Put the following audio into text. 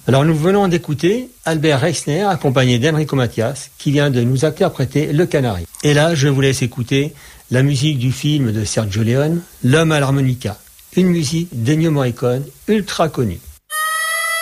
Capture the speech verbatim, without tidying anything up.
Alors nous venons d'écouter Albert Rexner accompagné d'Enrico Macias qui vient de nous interpréter Le Canari. Et là, je vous laisse écouter la musique du film de Sergio Leone, L'homme à l'harmonica, une musique d'Ennio Morricone ultra connue.